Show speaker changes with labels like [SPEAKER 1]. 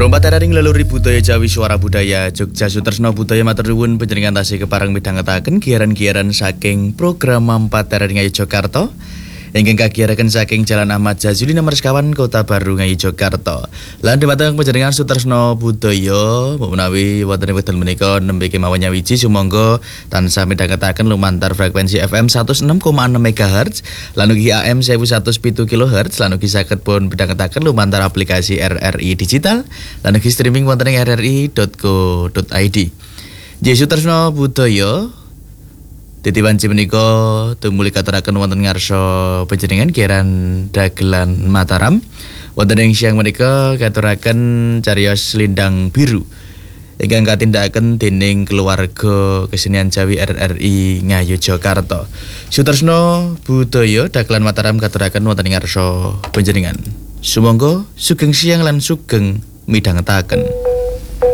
[SPEAKER 1] Rompat teraring leluhur budaya Jawi Suara Budaya Jogja Sutresno Budaya matur nuwun panjenengan tasih kepareng midhangetaken giaran-giaran saking program Rompat teraring Ayu Jakarta ingkang kagiyaraken saking Jalan Ahmad Jazuli Nomor Sekawan Kota Baru Ngayu Jakarta. Lan dhumateng panjenengan Sutresno Budaya menawi wonten wekdal menika nembe kemawon nyawiji sumangga tansah midhangetaken lumantar frekuensi FM 106,6 MHz lan ugi AM 1107 kHz lan ugi saged pun midhangetaken lumantar aplikasi RRI Digital lan ugi streaming wonten ing rri.co.id. Nggih Sutresno Budaya Dadi wanci menika tumuli katuraken wonten ngarsa panjenengan kiaran dagelan Mataram. Wonten ing siang menika katuraken cariyos Lindang Biru ingkang katindakaken dening keluarga kesenian Jawi RRI Ngayu Jakarta. Sutresno Budaya dagelan Mataram katuraken wonten ing ngarsa panjenengan. Sumangga sugeng siang lan sugeng midhangetaken.